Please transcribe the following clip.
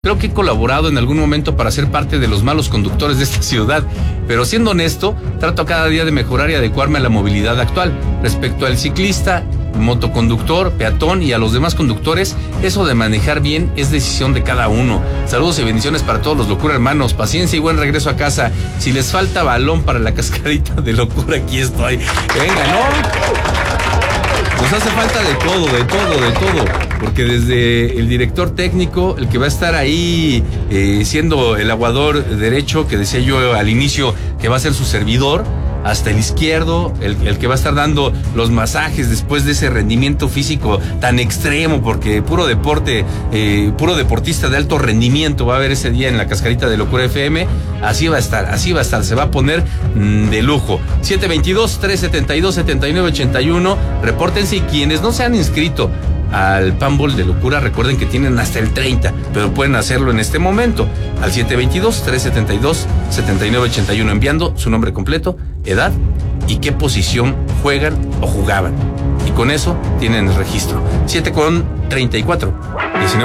Creo que he colaborado en algún momento para ser parte de los malos conductores de esta ciudad, pero siendo honesto, trato cada día de mejorar y adecuarme a la movilidad actual. Respecto al ciclista, motoconductor, peatón y a los demás conductores, eso de manejar bien es decisión de cada uno. Saludos y bendiciones para todos los locura hermanos, paciencia y buen regreso a casa. Si les falta balón para la cascarita de locura, aquí estoy. Venga, ¿no? Nos hace falta de todo, porque desde el director técnico, el que va a estar ahí siendo el aguador derecho, que decía yo al inicio que va a ser su servidor, hasta el izquierdo, el que va a estar dando los masajes después de ese rendimiento físico tan extremo, porque puro deporte, puro deportista de alto rendimiento va a haber ese día en la cascarita de Locura FM. Así va a estar, se va a poner de lujo. 722-372-7981, repórtense, y quienes no se han inscrito al Panball de Locura, recuerden que tienen hasta el 30, pero pueden hacerlo en este momento al 722-372-7981, enviando su nombre completo, edad y qué posición juegan o jugaban. Y con eso tienen el registro. 7:34.